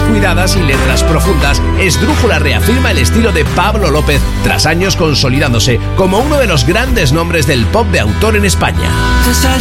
cuidadas y letras profundas, Esdrújula reafirma el estilo de Pablo López tras años consolidándose como uno de los grandes nombres del pop de autor en España.